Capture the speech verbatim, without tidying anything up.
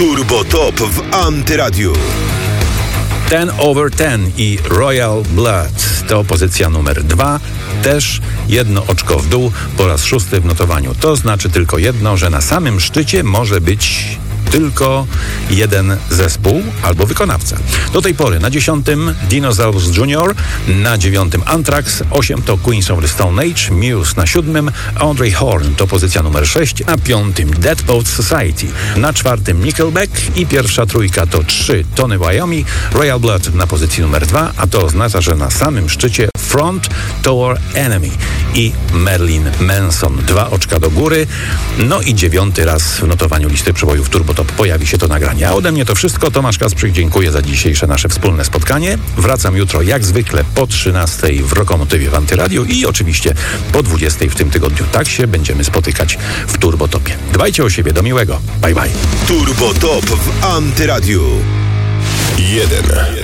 Turbo Top w Antyradiu. ten over ten i Royal Blood to pozycja numer dwa. Też jedno oczko w dół po raz szósty w notowaniu. To znaczy tylko jedno, że na samym szczycie może być tylko jeden zespół albo wykonawca. Do tej pory na dziesiątym Dinosaurs Junior, na dziewiątym Anthrax, osiem to Queens of the Stone Age, Muse na siódmym, Audrey Horne to pozycja numer sześć, na piątym Dead Poets Society, na czwartym Nickelback i pierwsza trójka to trzy Tony Iommi, Royal Blood na pozycji numer dwa, a to oznacza, że na samym szczycie Front Tower Enemy i Marilyn Manson. Dwa oczka do góry. No i dziewiąty raz w notowaniu listy przebojów Turbo Top pojawi się to nagranie. A ode mnie to wszystko. Tomasz Kasprzyk, dziękuję za dzisiejsze nasze wspólne spotkanie. Wracam jutro jak zwykle po trzynastej w Rokomotywie w Antyradiu i oczywiście po dwudziestej w tym tygodniu. Tak się będziemy spotykać w Turbo Topie. Dbajcie o siebie. Do miłego. Bye bye. Turbo Top w Antyradiu. Jeden.